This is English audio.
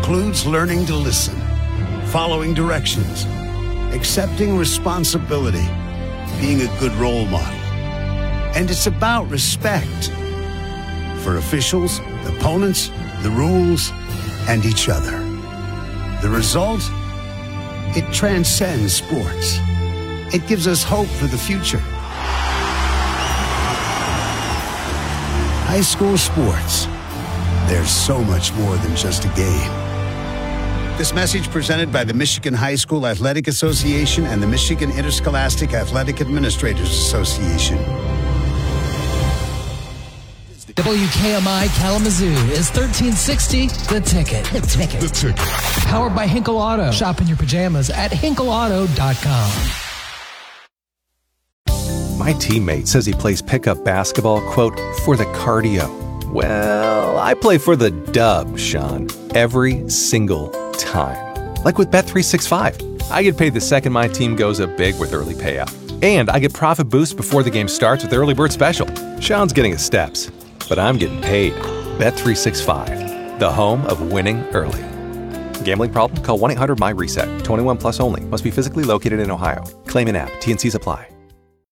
includes learning to listen, following directions, accepting responsibility, being a good role model. And it's about respect for officials, opponents, the rules, and each other. The result? It transcends sports. It gives us hope for the future. High school sports. There's so much more than just a game. This message presented by the Michigan High School Athletic Association and the Michigan Interscholastic Athletic Administrators Association. WKMI Kalamazoo is 1360 The Ticket. The Ticket. Powered by Hinkle Auto. Shop in your pajamas at hinkleauto.com. My teammate says he plays pickup basketball, quote, for the cardio. Well, I play for the dub, Sean, every single time. Like with Bet365. I get paid the second my team goes up big with early payout. And I get profit boost before the game starts with Early Bird Special. Sean's getting his steps, but I'm getting paid. Bet365, the home of winning early. Gambling problem? Call 1-800-MY-RESET. 21 plus only. Must be physically located in Ohio. Claim in app. T&Cs apply.